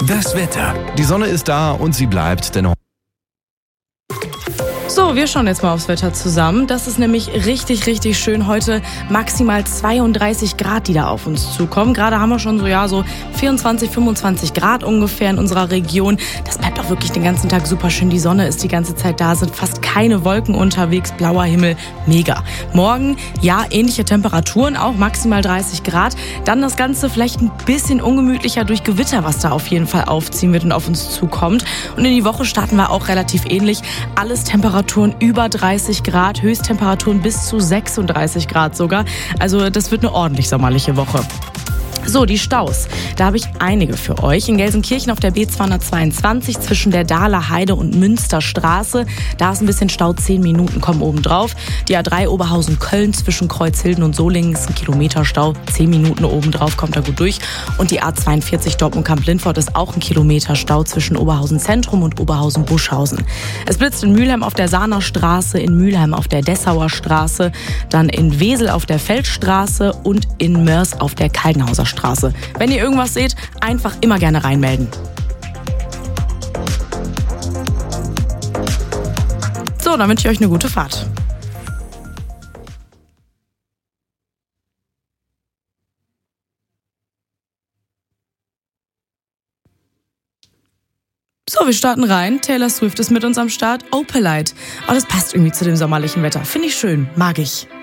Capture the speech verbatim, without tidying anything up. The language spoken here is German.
Das Wetter. Die Sonne ist da und sie bleibt, denn So, wir schauen jetzt mal aufs Wetter zusammen. Das ist nämlich richtig, richtig schön. Heute maximal zweiunddreißig Grad, die da auf uns zukommen. Gerade haben wir schon so, ja, so vierundzwanzig, fünfundzwanzig Grad ungefähr in unserer Region. Das bleibt auch wirklich den ganzen Tag super schön. Die Sonne ist die ganze Zeit da, sind fast keine Wolken unterwegs, blauer Himmel, mega. Morgen, ja, ähnliche Temperaturen, auch maximal dreißig Grad. Dann das Ganze vielleicht ein bisschen ungemütlicher durch Gewitter, was da auf jeden Fall aufziehen wird und auf uns zukommt. Und in die Woche starten wir auch relativ ähnlich. Alles Temperaturen über dreißig Grad, Höchsttemperaturen bis zu sechsunddreißig Grad sogar. Also das wird eine ordentlich sommerliche Woche. So, die Staus. Da habe ich einige für euch. In Gelsenkirchen auf der B zweihundertzweiundzwanzig zwischen der Dahler Heide und Münsterstraße. Da ist ein bisschen Stau, zehn Minuten kommen oben drauf. Die A drei Oberhausen-Köln zwischen Kreuzhilden und Solingen ist ein Kilometer Stau. zehn Minuten oben drauf, kommt da gut durch. Und die A zweiundvierzig Dortmund-Kamp-Lindfort ist auch ein Kilometer Stau zwischen Oberhausen-Zentrum und Oberhausen-Buschhausen. Es blitzt in Mülheim auf der Sahner Straße, in Mülheim auf der Dessauer Straße, dann in Wesel auf der Feldstraße und in Mörs auf der Kaldenhauser Straße. Straße. Wenn ihr irgendwas seht, einfach immer gerne reinmelden. So, dann wünsche ich euch eine gute Fahrt. So, wir starten rein. Taylor Swift ist mit uns am Start. Opalite. Oh, das passt irgendwie zu dem sommerlichen Wetter. Finde ich schön. Mag ich.